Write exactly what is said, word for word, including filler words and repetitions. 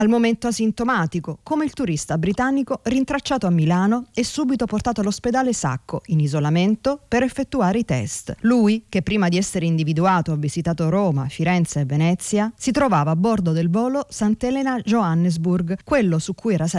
al momento asintomatico, come il turista britannico rintracciato a Milano e subito portato all'ospedale Sacco, in isolamento, per effettuare i test. Lui, che prima di essere individuato ha visitato Roma, Firenze e Venezia, si trovava a bordo del volo Sant'Elena Johannesburg, quello su cui era